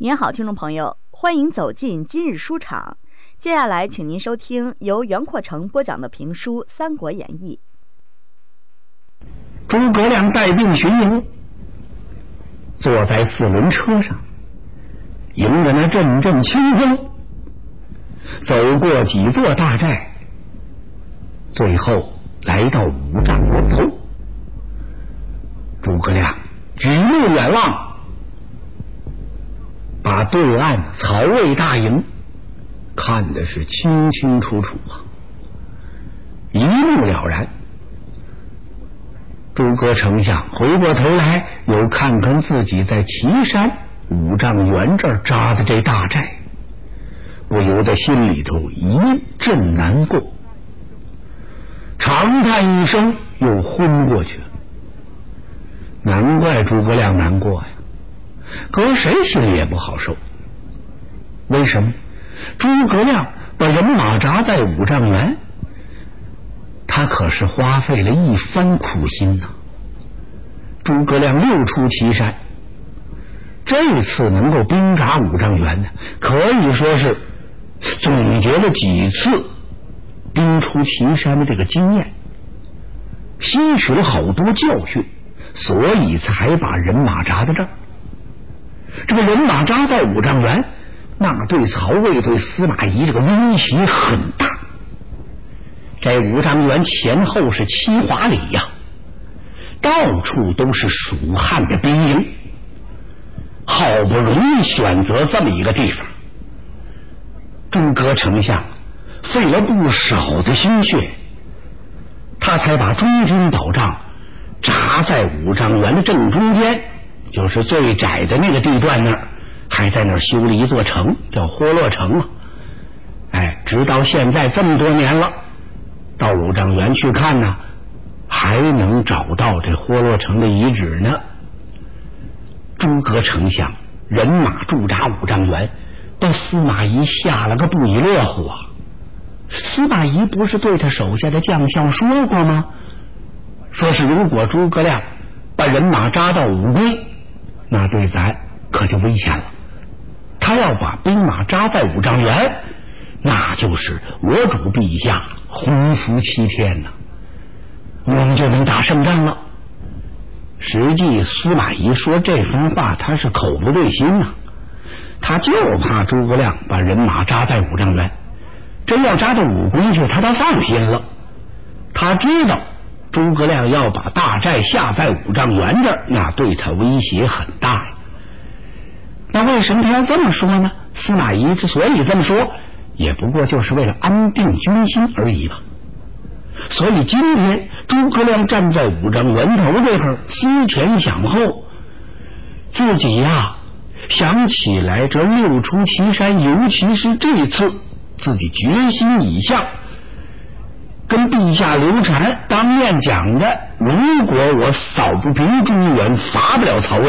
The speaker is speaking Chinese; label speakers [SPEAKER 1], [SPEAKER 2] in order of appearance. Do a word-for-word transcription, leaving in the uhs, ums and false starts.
[SPEAKER 1] 您好，听众朋友，欢迎走进今日书场。接下来，请您收听由袁阔成播讲的评书《三国演义》。
[SPEAKER 2] 诸葛亮带兵巡游，坐在四轮车上，迎着那阵阵清风，走过几座大寨，最后来到五丈源头。诸葛亮举目远望，把对岸曹魏大营看的是清清楚楚啊，一目了然。诸葛丞相回过头来，又看看自己在岐山五丈原这儿扎的这大寨，不由得心里头一阵难过，长叹一声，又昏过去了。难怪诸葛亮难过呀，搁谁心里也不好受。为什么？诸葛亮把人马扎在五丈原，他可是花费了一番苦心呐、啊。诸葛亮六出岐山，这次能够兵扎五丈原呢，可以说是总结了几次兵出岐山的这个经验，吸取了好多教训，所以才把人马扎在这儿。这个人马扎在五丈原，那对曹魏对司马懿这个威胁很大。这五丈原前后是七华里呀、啊，到处都是蜀汉的兵营，好不容易选择这么一个地方，诸葛丞相费了不少的心血，他才把中军保障扎在五丈原的正中间，就是最窄的那个地段那儿，还在那儿修了一座城，叫霍洛城啊。哎，直到现在这么多年了，到五丈原去看呢，还能找到这霍洛城的遗址呢。诸葛丞相人马驻扎五丈原，把司马懿吓了个不亦乐乎啊！司马懿不是对他手下的将校说过吗？说是如果诸葛亮把人马扎到武归，那对咱可就危险了。他要把兵马扎在五丈原，那就是我主陛下洪福齐天呐、啊，我们就能打胜仗了。实际司马懿说这番话，他是口不对心呐、啊，他就怕诸葛亮把人马扎在五丈原，真要扎到武归去，他倒放心了。他知道诸葛亮要把大寨下在五丈原这儿，那对他威胁很大呀。那为什么他要这么说呢？司马懿之所以这么说，也不过就是为了安定军心而已吧。所以今天诸葛亮站在五丈原头这块，思前想后，自己呀、啊、想起来这六出岐山，尤其是这次自己决心已下，跟陛下刘禅当面讲的，如果我扫不平中原，伐不了曹魏，